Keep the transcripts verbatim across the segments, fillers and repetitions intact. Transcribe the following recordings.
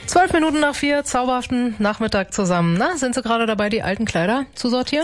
Zwölf Minuten nach vier, zauberhaften Nachmittag zusammen. Na, sind Sie gerade dabei, die alten Kleider zu sortieren?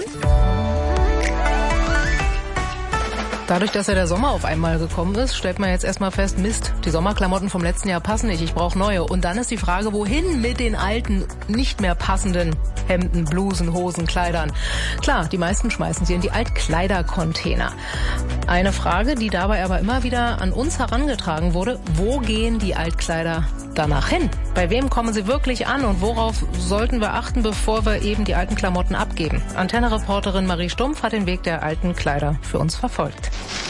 Dadurch, dass ja der Sommer auf einmal gekommen ist, stellt man jetzt erstmal fest, Mist, die Sommerklamotten vom letzten Jahr passen nicht, ich brauche neue. Und dann ist die Frage, wohin mit den alten, nicht mehr passenden Hemden, Blusen, Hosen, Kleidern? Klar, die meisten schmeißen sie in die Altkleidercontainer. Eine Frage, die dabei aber immer wieder an uns herangetragen wurde, wo gehen die Altkleider danach hin? Bei wem kommen sie wirklich an und worauf sollten wir achten, bevor wir eben die alten Klamotten abgeben? Antenne-Reporterin Marie Stumpf hat den Weg der alten Kleider für uns verfolgt.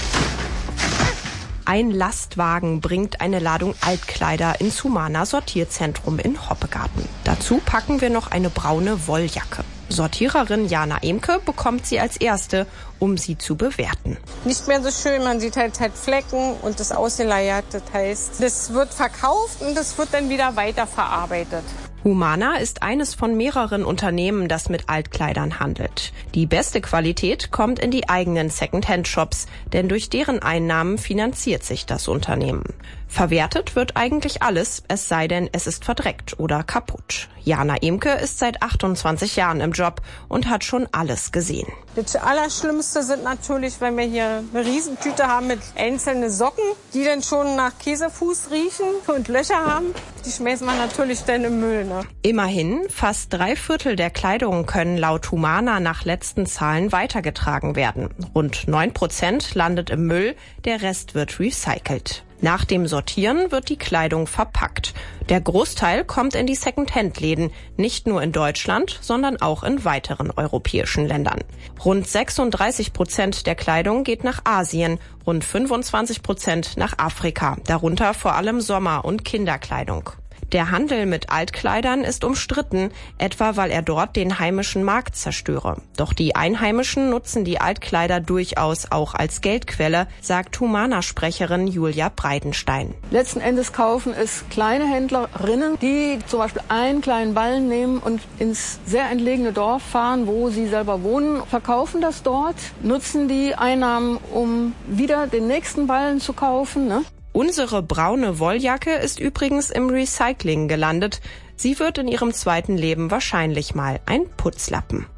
Ein Lastwagen bringt eine Ladung Altkleider ins Humana Sortierzentrum in Hoppegarten. Dazu packen wir noch eine braune Wolljacke. Sortiererin Jana Emke bekommt sie als erste, um sie zu bewerten. Nicht mehr so schön, man sieht halt, halt Flecken und das ausgeleiert. Das heißt, das wird verkauft und das wird dann wieder weiterverarbeitet. Humana ist eines von mehreren Unternehmen, das mit Altkleidern handelt. Die beste Qualität kommt in die eigenen Second-Hand-Shops, denn durch deren Einnahmen finanziert sich das Unternehmen. Verwertet wird eigentlich alles, es sei denn, es ist verdreckt oder kaputt. Jana Emke ist seit achtundzwanzig Jahren im Job und hat schon alles gesehen. Das Allerschlimmste sind natürlich, wenn wir hier eine Riesentüte haben mit einzelnen Socken, die dann schon nach Käsefuß riechen und Löcher haben. Die schmeißen wir natürlich dann im Müll. Ne? Immerhin, fast drei Viertel der Kleidung können laut Humana nach letzten Zahlen weitergetragen werden. Rund neun Prozent landet im Müll, der Rest wird recycelt. Nach dem Sortieren wird die Kleidung verpackt. Der Großteil kommt in die Second-Hand-Läden, nicht nur in Deutschland, sondern auch in weiteren europäischen Ländern. Rund sechsunddreißig Prozent der Kleidung geht nach Asien, rund fünfundzwanzig Prozent nach Afrika, darunter vor allem Sommer- und Kinderkleidung. Der Handel mit Altkleidern ist umstritten, etwa weil er dort den heimischen Markt zerstöre. Doch die Einheimischen nutzen die Altkleider durchaus auch als Geldquelle, sagt Humana-Sprecherin Julia Breidenstein. Letzten Endes kaufen es kleine Händlerinnen, die zum Beispiel einen kleinen Ballen nehmen und ins sehr entlegene Dorf fahren, wo sie selber wohnen, verkaufen das dort, nutzen die Einnahmen, um wieder den nächsten Ballen zu kaufen, ne? Unsere braune Wolljacke ist übrigens im Recycling gelandet. Sie wird in ihrem zweiten Leben wahrscheinlich mal ein Putzlappen.